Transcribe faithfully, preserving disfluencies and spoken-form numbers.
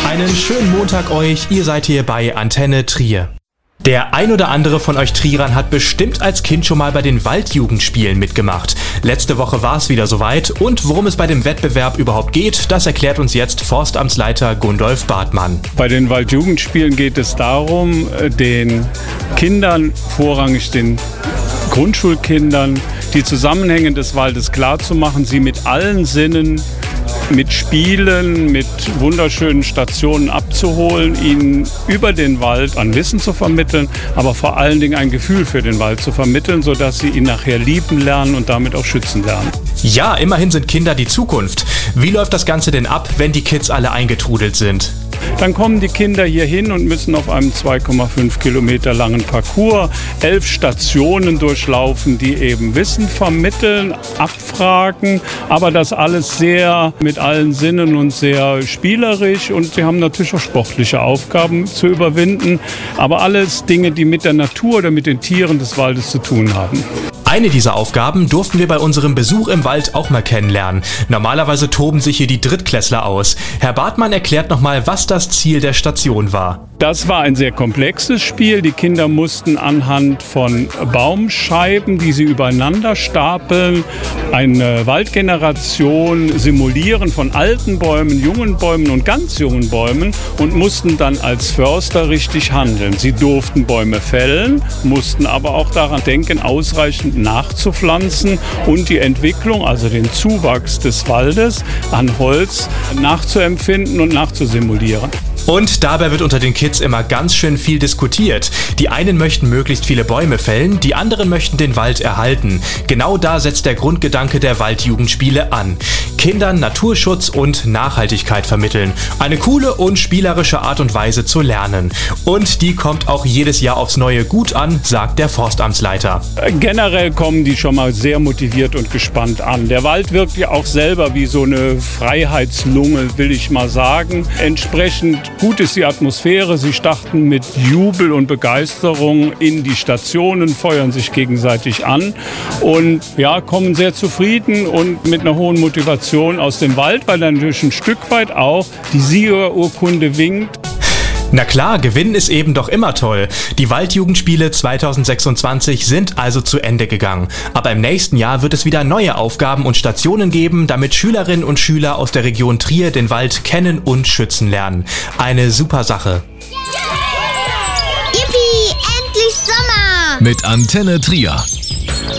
Einen schönen Montag euch, ihr seid hier bei Antenne Trier. Der ein oder andere von euch Trierern hat bestimmt als Kind schon mal bei den Waldjugendspielen mitgemacht. Letzte Woche war es wieder soweit und worum es bei dem Wettbewerb überhaupt geht, das erklärt uns jetzt Forstamtsleiter Gundolf Bartmann. Bei den Waldjugendspielen geht es darum, den Kindern, vorrangig den Grundschulkindern, die Zusammenhänge des Waldes klarzumachen, sie mit allen Sinnen, mit Spielen, mit wunderschönen Stationen abzuholen, ihnen über den Wald an Wissen zu vermitteln, aber vor allen Dingen ein Gefühl für den Wald zu vermitteln, sodass sie ihn nachher lieben lernen und damit auch schützen lernen. Ja, immerhin sind Kinder die Zukunft. Wie läuft das Ganze denn ab, wenn die Kids alle eingetrudelt sind? Dann kommen die Kinder hier hin und müssen auf einem zwei Komma fünf Kilometer langen Parcours elf Stationen durchlaufen, die eben Wissen vermitteln, abfragen, aber das alles sehr mit allen Sinnen und sehr spielerisch, und sie haben natürlich auch sportliche Aufgaben zu überwinden, aber alles Dinge, die mit der Natur oder mit den Tieren des Waldes zu tun haben. Eine dieser Aufgaben durften wir bei unserem Besuch im Wald auch mal kennenlernen. Normalerweise toben sich hier die Drittklässler aus. Herr Bartmann erklärt nochmal, was das Ziel der Station war. Das war ein sehr komplexes Spiel. Die Kinder mussten anhand von Baumscheiben, die sie übereinander stapeln, eine Waldgeneration simulieren von alten Bäumen, jungen Bäumen und ganz jungen Bäumen und mussten dann als Förster richtig handeln. Sie durften Bäume fällen, mussten aber auch daran denken, ausreichend nachzupflanzen und die Entwicklung, also den Zuwachs des Waldes an Holz nachzuempfinden und nachzusimulieren. Und dabei wird unter den Kids immer ganz schön viel diskutiert. Die einen möchten möglichst viele Bäume fällen, die anderen möchten den Wald erhalten. Genau da setzt der Grundgedanke der Waldjugendspiele an. Kindern Naturschutz und Nachhaltigkeit vermitteln. Eine coole und spielerische Art und Weise zu lernen. Und die kommt auch jedes Jahr aufs Neue gut an, sagt der Forstamtsleiter. Generell kommen die schon mal sehr motiviert und gespannt an. Der Wald wirkt ja auch selber wie so eine Freiheitslunge, will ich mal sagen. Entsprechend gut ist die Atmosphäre. Sie starten mit Jubel und Begeisterung in die Stationen, feuern sich gegenseitig an und ja, kommen sehr zufrieden und mit einer hohen Motivation aus dem Wald, weil dann natürlich ein Stück weit auch die Siegerurkunde winkt. Na klar, gewinnen ist eben doch immer toll. Die Waldjugendspiele zweitausendsechsundzwanzig sind also zu Ende gegangen. Aber im nächsten Jahr wird es wieder neue Aufgaben und Stationen geben, damit Schülerinnen und Schüler aus der Region Trier den Wald kennen und schützen lernen. Eine super Sache. Yippie, endlich Sommer! Mit Antenne Trier.